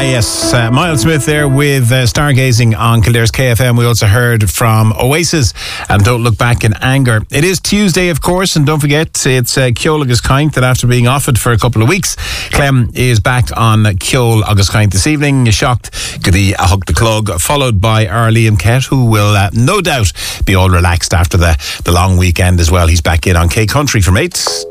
Yes, Miles Smith there with Stargazing on Kildare's KFM. We also heard from Oasis and Don't Look Back in Anger. It is Tuesday, of course, and don't forget, it's Ceol agus Caint that after being offered for a couple of weeks, Clem is back on Ceol agus Caint this evening. Shocked, Goody Hug the Clug, followed by our Liam Kett, who will no doubt be all relaxed after the long weekend as well. He's back in on K Country from 8